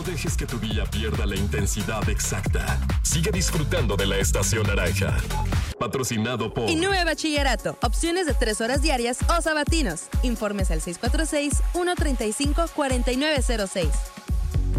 dejes que tu día pierda la intensidad exacta. Sigue disfrutando de la estación naranja. Patrocinado por Innove Bachillerato. Opciones de 3 horas diarias o sabatinos. Informes al 646-135-4906.